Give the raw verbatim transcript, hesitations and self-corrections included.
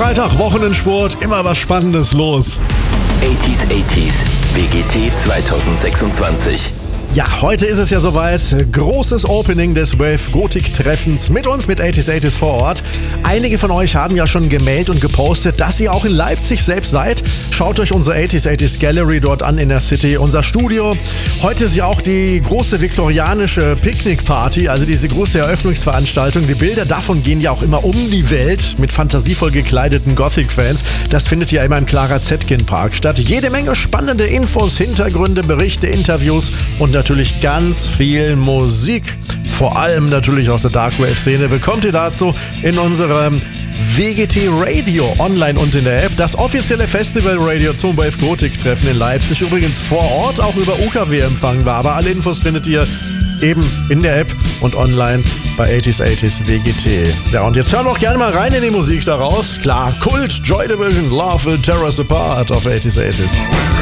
Freitag, Wochenendsport, immer was Spannendes los. achtziger, achtziger, W G T zwanzig sechsundzwanzig. Ja, heute ist es ja soweit. Großes Opening des Wave Gothic Treffens mit uns, mit achtziger, achtziger vor Ort. Einige von euch haben ja schon gemeldet und gepostet, dass ihr auch in Leipzig selbst seid. Schaut euch unsere achtziger, achtziger Gallery dort an in der City, unser Studio. Heute ist ja auch die große viktorianische Picknickparty, also diese große Eröffnungsveranstaltung. Die Bilder davon gehen ja auch immer um die Welt mit fantasievoll gekleideten Gothic-Fans. Das findet ja immer im Clara Zetkin Park statt. Jede Menge spannende Infos, Hintergründe, Berichte, Interviews und natürlich ganz viel Musik. Vor allem natürlich aus der Dark Wave Szene bekommt ihr dazu in unserem W G T Radio online und in der App. Das offizielle Festival-Radio zum Wave Gothic Treffen in Leipzig. Übrigens vor Ort auch über U K W empfangbar. Aber alle Infos findet ihr eben in der App und online bei achtziger, achtziger W G T. Ja, und jetzt hören wir auch gerne mal rein in die Musik daraus. Klar, Kult, Joy Division, Love Will Tear Us Apart auf achtziger, achtziger.